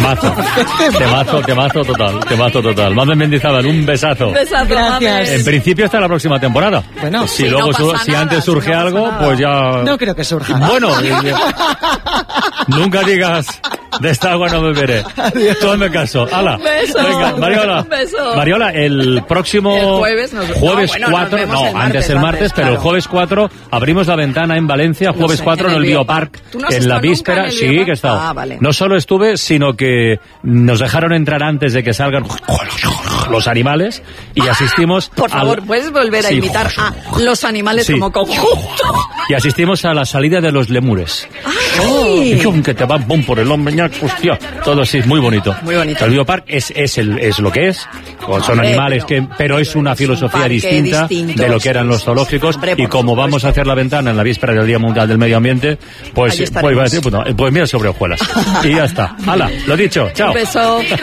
Temazo total. Mamen Mendizábal, un besazo. Gracias. En principio hasta la próxima temporada. Bueno, si luego si antes surge algo, pues ya... No creo que surja. Bueno, nunca digas de esta agua no beberé. Tú hazme caso. ¡Hala! Un beso. Venga, Mariola. Un beso. Mariola, el próximo jueves 4, antes el martes, pero el jueves 4 abrimos la ventana en Valencia, jueves 4 en el Biopark, en la víspera. Sí, que he estado. Vale. No solo estuve, sino que nos dejaron entrar antes de que salgan los animales y asistimos. Por favor, ¿puedes volver a imitar a los animales como conjunto? Y asistimos a la salida de los lemures. ¡Ay! Y que te van por el hombre, hostia. Todo así, muy bonito. Muy bonito. El Biopark es lo que es. Son animales pero es una filosofía distinta de lo que eran los zoológicos. Y como vamos a hacer la ventana en la víspera del Día Mundial del Medio Ambiente, pues mira sobre hojuelas. Y ya está. ¡Hala! Lo dicho. Chao. Un beso.